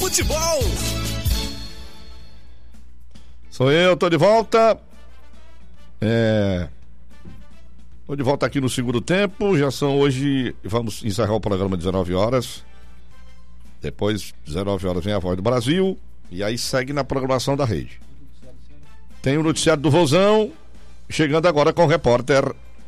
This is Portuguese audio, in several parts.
futebol. Sou eu, tô de volta. Tô de volta aqui no segundo tempo. Já são hoje, vamos encerrar o programa 19 horas. Depois, 19 horas, vem a Voz do Brasil. E aí segue na programação da rede. Tem o noticiário do Vozão. Chegando agora com o repórter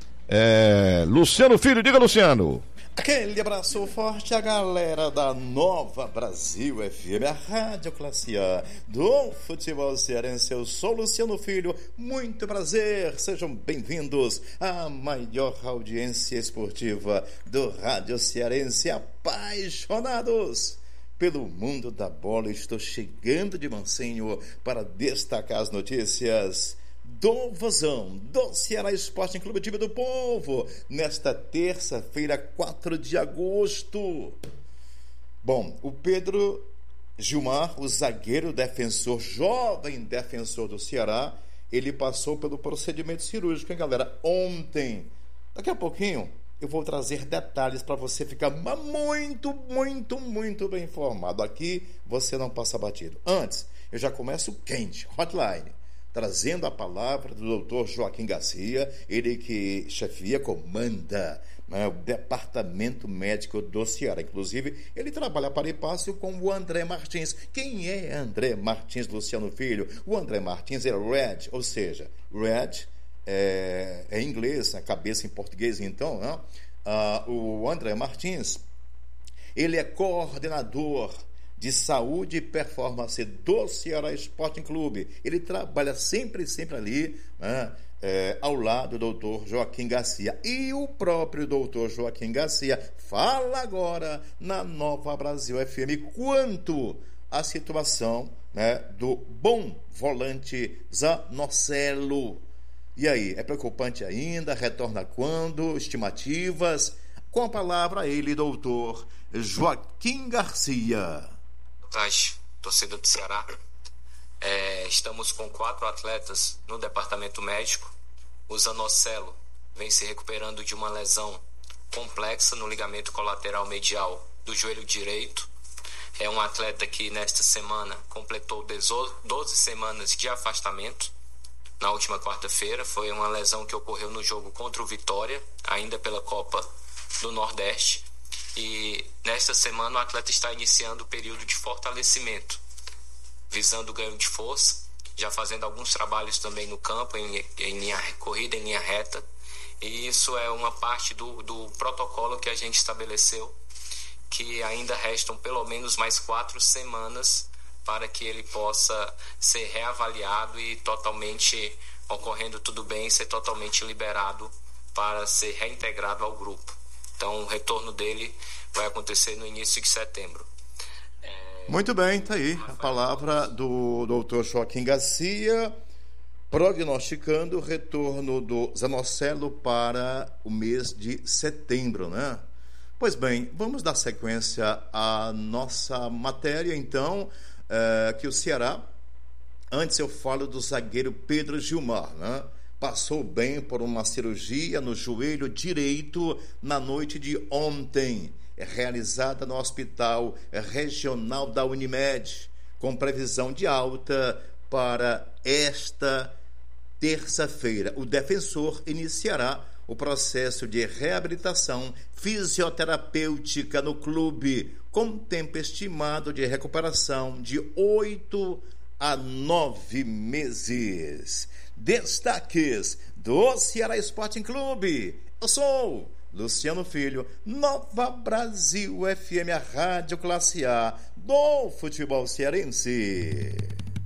Luciano Filho. Diga, Luciano. Aquele abraço forte à galera da Nova Brasil FM, a Rádio Classe A do futebol cearense. Eu sou Luciano Filho, muito prazer, sejam bem-vindos à maior audiência esportiva do Rádio Cearense. Apaixonados pelo mundo da bola, estou chegando de mansinho para destacar as notícias do Vozão, do Ceará Sporting Clube, time do povo, nesta terça-feira, 4 de agosto. Bom, o Pedro Gilmar, o zagueiro defensor, jovem defensor do Ceará, ele passou pelo procedimento cirúrgico, hein, galera? Ontem. Daqui a pouquinho eu vou trazer detalhes para você ficar muito bem informado. Aqui você não passa batido. Antes, eu já começo quente, hotline, trazendo a palavra do doutor Joaquim Garcia, ele que chefia, comanda, né, o departamento médico do Ceará. Inclusive, ele trabalha para e passo com o André Martins. Quem é André Martins, Luciano Filho? O André Martins é Red, ou seja, Red é em inglês, a cabeça em português, então, né? O André Martins, ele é coordenador de saúde e performance do Ceará Sporting Clube. Ele trabalha sempre ali, né, ao lado do doutor Joaquim Garcia. E o próprio doutor Joaquim Garcia fala agora na Nova Brasil FM quanto à situação, né, do bom volante Zanocelo. E aí, é preocupante ainda? Retorna quando? Estimativas? Com a palavra ele, doutor Joaquim Garcia. Torcida do Ceará, estamos com 4 atletas no departamento médico. O Zanocelo vem se recuperando de uma lesão complexa no ligamento colateral medial do joelho direito. É um atleta que nesta semana completou 12 semanas de afastamento. Na última quarta-feira foi uma lesão que ocorreu no jogo contra o Vitória, ainda pela Copa do Nordeste. E nesta semana o atleta está iniciando o período de fortalecimento, visando o ganho de força, já fazendo alguns trabalhos também no campo, em corrida em linha reta. E isso é uma parte do protocolo que a gente estabeleceu, que ainda restam pelo menos mais 4 semanas para que ele possa ser reavaliado e totalmente, ocorrendo tudo bem, ser totalmente liberado para ser reintegrado ao grupo. Então, o retorno dele vai acontecer no início de setembro. Muito bem, tá aí a palavra do doutor Joaquim Garcia, prognosticando o retorno do Zanocelo para o mês de setembro, né? Pois bem, vamos dar sequência à nossa matéria, então, que o Ceará, antes eu falo do zagueiro Pedro Gilmar, né? Passou bem por uma cirurgia no joelho direito na noite de ontem, realizada no Hospital Regional da Unimed, com previsão de alta para esta terça-feira. O defensor iniciará o processo de reabilitação fisioterapêutica no clube, com tempo estimado de recuperação de 8 a 9 meses. Destaques do Ceará Sporting Clube. Eu sou Luciano Filho, Nova Brasil FM, a Rádio Classe A do futebol cearense.